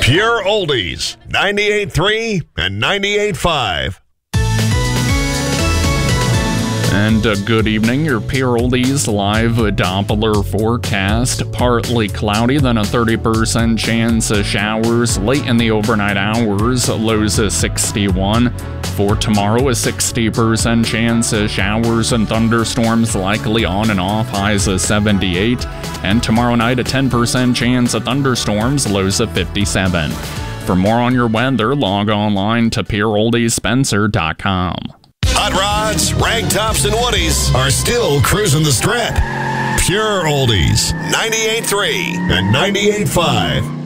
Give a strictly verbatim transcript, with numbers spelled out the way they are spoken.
Pure Oldies, ninety-eight point three and ninety-eight point five. And uh, good evening, your Pure Oldies live Doppler forecast. Partly cloudy, then a thirty percent chance of showers late in the overnight hours. Lows of sixty-one. For tomorrow, a sixty percent chance of showers and thunderstorms likely on and off. Highs of seventy-eight. And tomorrow night, a ten percent chance of thunderstorms. Lows of fifty-seven. For more on your weather, log online to pure oldies spencer dot com. Hot rods, rag tops, and woodies are still cruising the strip. Pure Oldies, ninety-eight point three and ninety-eight point five.